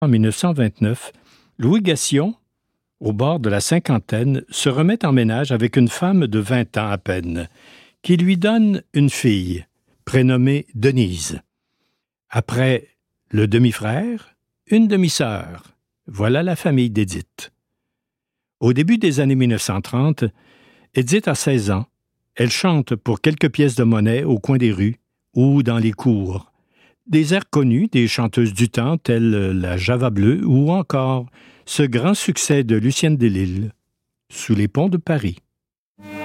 En 1929, Louis Gassion, au bord de la cinquantaine, se remet en ménage avec une femme de 20 ans à peine, qui lui donne une fille, prénommée Denise. Après le demi-frère, une demi-sœur. Voilà la famille d'Édith. Au début des années 1930, Édith a 16 ans. Elle chante pour quelques pièces de monnaie au coin des rues ou dans les cours. Des airs connus des chanteuses du temps telles la Java Bleue ou encore ce grand succès de Lucienne Delisle, Sous les ponts de Paris.